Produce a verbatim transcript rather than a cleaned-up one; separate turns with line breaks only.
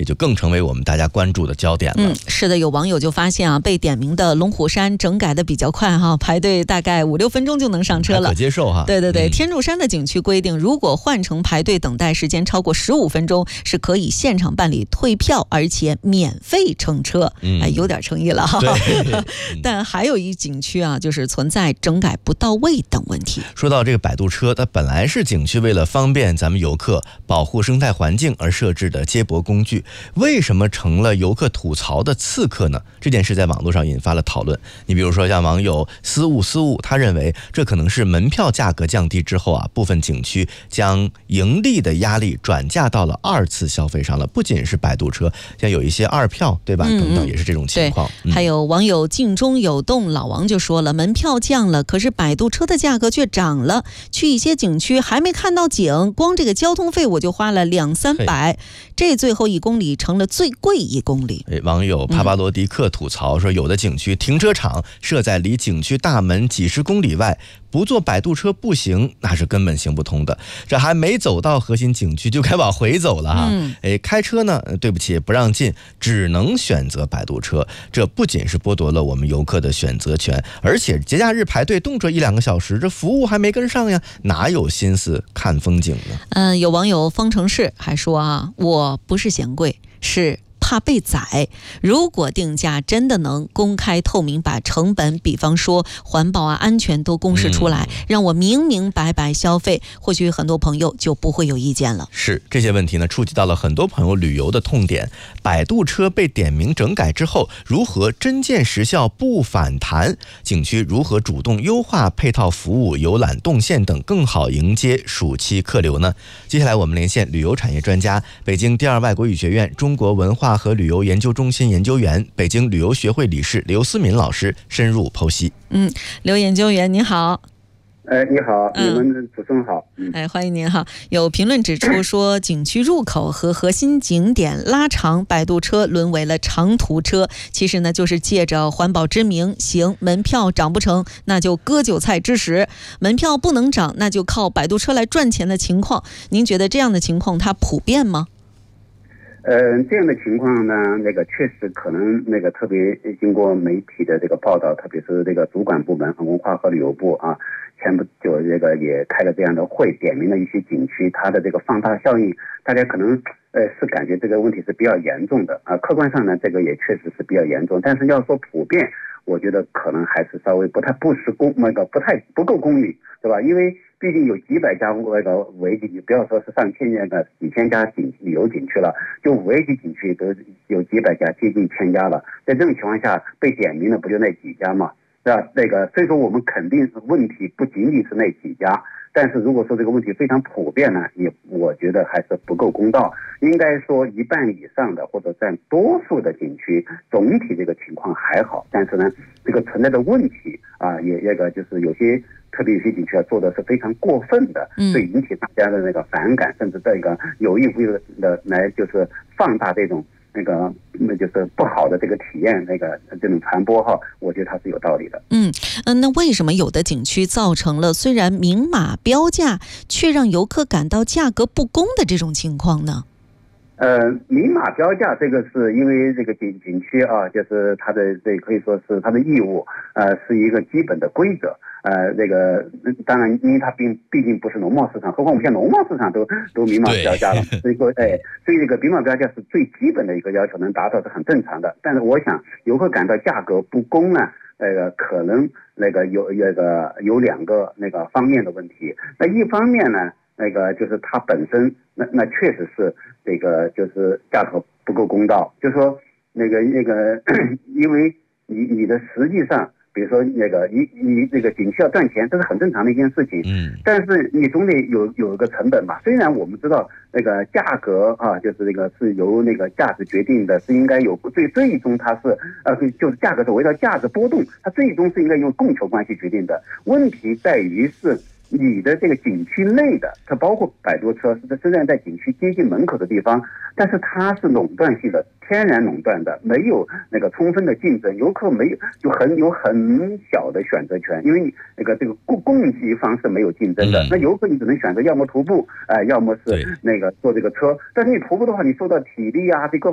就更成为我们大家关注的焦点了。
嗯，是的，有网友就发现啊，被点名的龙虎山整改的比较快哈，排队大概五六分钟就能上车了，
还可接受哈。
对对对，
嗯、
天柱山的景区规定，如果换成排队等待时间超过十五分钟，是可以现场办理退票，而且免费乘车。嗯，哎，有点诚意了哈。但还有一景区啊，就是存在整改不到位等问题。
说到这个摆渡车，它本来是景区为了方便咱们游客、保护生态环境而设置的接驳工具，为什么成了游客吐槽的刺客呢？这件事在网络上引发了讨论。你比如说像网友思悟思悟，他认为这可能是门票价格降低之后啊，部分景区将盈利的压力转嫁到了二次消费上了，不仅是摆渡车，像有一些二票对吧、嗯、等等也是这种情况。
嗯、还有网友镜中有洞老王就说了，门票降了，可是摆渡车的价格却涨了，去一些景区还没看到景，光这个交通费我就花了两三百，这最后一公里成了最贵一公里。
网友帕巴罗迪克吐槽说，有的景区停车场设在离景区大门几十公里外，不坐摆渡车步行那是根本行不通的，这还没走到核心景区就该往回走了哈。嗯、哎，开车呢，对不起不让进，只能选择摆渡车，这不仅是剥夺了我们游客的选择权，而且节假日排队动辄一两个小时，这服务还没跟上呀，哪有心思看风景呢？
嗯、呃，有网友方程式还说啊，我不是嫌贵，是怕被宰。如果定价真的能公开透明，把成本比方说环保啊安全都公示出来、嗯、让我明明白白消费，或许很多朋友就不会有意见了。
是，这些问题呢触及到了很多朋友旅游的痛点。摆渡车被点名整改之后，如何真见实效不反弹？景区如何主动优化配套服务、游览动线等，更好迎接暑期客流呢？接下来我们连线旅游产业专家、北京第二外国语学院中国文化和旅游研究中心研究员、北京旅游学会理事刘思敏老师深入剖析。
嗯，刘研究员您好。
哎，你好，你们主持人好。
嗯、哎，欢迎您哈。有评论指出说，景区入口和核心景点拉长，摆渡车沦为了长途车。其实呢，就是借着环保之名，行门票涨不成，那就割韭菜之实；门票不能涨，那就靠摆渡车来赚钱的情况。您觉得这样的情况它普遍吗？
呃，这样的情况呢，那个确实可能那个特别经过媒体的这个报道，特别是这个主管部门文化和旅游部啊，前不久这个也开了这样的会，点名了一些景区，它的这个放大效应，大家可能呃是感觉这个问题是比较严重的啊。客观上呢，这个也确实是比较严重，但是要说普遍，我觉得可能还是稍微不太不实公那个不太不够公允，对吧？因为毕竟有几百家那个五 A 级，不要说是上千那个几千家景旅游景区了，就五 A 级景区都有几百家，接近千家了。在这种情况下，被点名的不就那几家嘛，是吧？那个所以说我们肯定是问题不仅仅是那几家，但是如果说这个问题非常普遍呢，也我觉得还是不够公道。应该说一半以上的或者占多数的景区，总体这个情况还好，但是呢，这个存在的问题啊，也那个就是有些。特别有些景区啊做的是非常过分的，所以引起大家的那个反感，甚至这个有意无意的来就是放大这种那个那就是不好的这个体验，那个这种传播哈，我觉得它是有道理的。
嗯嗯，那为什么有的景区造成了虽然明码标价，却让游客感到价格不公的这种情况呢？
呃，明码标价这个是因为这个景景区啊，就是它的这可以说是它的义务，呃，是一个基本的规则。呃，这个当然，因为它并毕竟不是农贸市场，何况我们现在农贸市场都都明码标价了，所以说，哎，所以这个明码标价是最基本的一个要求，能达到是很正常的。但是我想，游客感到价格不公呢，那个可能那个有那个有两个那个方面的问题。那一方面呢，那个就是它本身，那那确实是这个就是价格不够公道，就是说那个那个，因为你你的实际上。比如说那个你你这个景区要赚钱，这是很正常的一件事情。嗯，但是你总得有有一个成本吧。虽然我们知道那个价格啊，就是这个是由那个价值决定的，是应该有最最终它是呃就是价格是围绕价值波动，它最终是应该用供求关系决定的。问题在于是。你的这个景区内的，它包括摆渡车，是虽然在景区接近门口的地方，但是它是垄断性的，天然垄断的，没有那个充分的竞争，游客没有就很有很小的选择权，因为你那个这个供供给方是没有竞争的，嗯、那游客你只能选择要么徒步，呃，要么是那个坐这个车，但是你徒步的话，你受到体力啊这个